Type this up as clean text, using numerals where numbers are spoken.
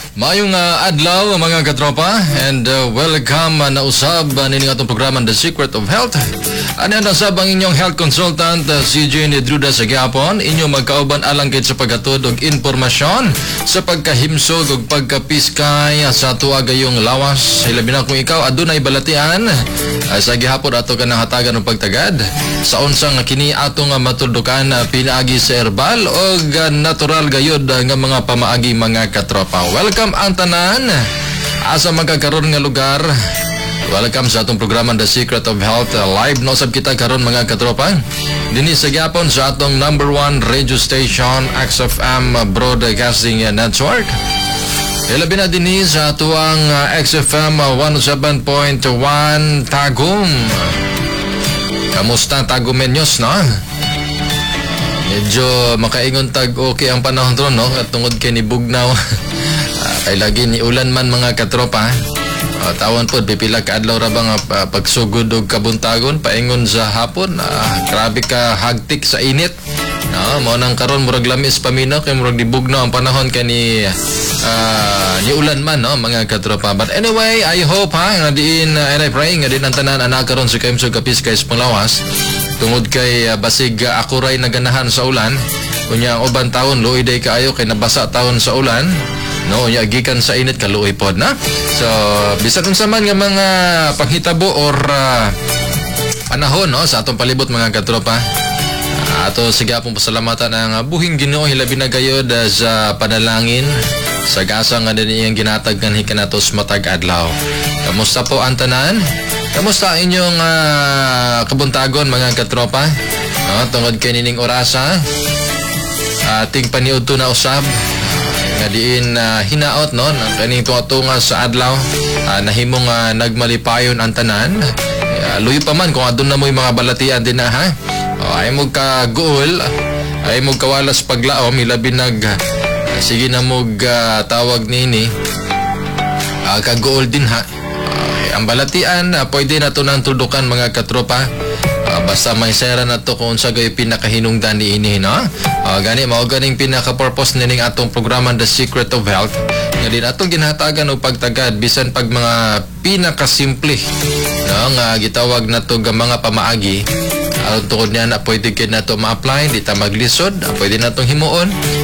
Mayong adlaw mga katropa and welcome na usab nining atong programa The Secret of Health. Ano na sab ang inyong health consultant CJ Nedruda sa gihapon, inyo magkauban alang kit sa paghatod og impormasyon sa pagkahimsog ug pagkapiskay sa tuwa gayong lawas. Hilabi na kung ikaw adunay balatian sa gihapon ato kanang hatagan og pagtagad sa unsang kini atong matuldukan pinaagi sa herbal og natural gayud nga mga pamaagi mga katropa. Welcome ang tanan asa magkakaroon nga lugar. Welcome sa atong programa The Secret of Health. Live no sab kita karon mga katropa dinhi sa gyapon sa atong number 1 radio station XFM Broadcasting Network. Ilabi na dinhi sa tuwang XFM 107.1 Tagum. Kamusta Tagumenyos, no? Medyo makaingon tag okay ang panahon ron, no? At tungod kay ni Bugnaw. Kay lagi ni ulan man mga katropa. Tawon po, pipila ka adlaw ra bang pagsugod og kabuntagon paingon sa hapon. Grabe ka hagtik sa init. No, mo nang karon murag lamis paminaw kay murag dibugnaw ang panahon kay ni ulan man, no mga katropa. But anyway, I hope nga diin and I pray nga din ang tanan ana karon sa kaimsog kapis kay panglawas. Tungod kay basig ako ray naganahan sa ulan. Unya ang uban taon luoy day kaayo kay nabasa taon sa ulan. No, unya gikan sa init kaluoy pod na. So, bisan unsa man nga mga panghitabo or panahon no sa atong palibot mga katropa. Ato sige apong pasalamatan ang buhing Ginoo hilabi na gayod sa panalangin sa gasa nga din iyang ginatag kan hikanatos matag adlaw. Kamusta po ang tanan? Kamusta inyong kabuntagon mga katropa? No, tungod kay nining orasa ating paniud to na usab nga diin hinaot no ng kaning tunga sa adlaw nahimong nagmalipayon ang tanan. Luyo pa man kung adun na mo'y mga balatian din na ha. Ay mo ka goal, ay mo kawalas paglaom ilabi nag sige na mo tawag nini ka-goal din ha. Ang balatian pwede na to nang tudukan mga katropa. Basta may sera na to kung sa gayo pinakahinungdan ni ini, no? Gani mao ganing pinaka-purpose nining atong programa The Secret of Health. Nga din atong ginhatagan og pagtagad bisan pag mga pinakasimple, no? Nga gitawag na to nga mga pamaagi. Tungod niya na pwede kid na to ma-apply, di ta maglisod, pwede na tong himuon.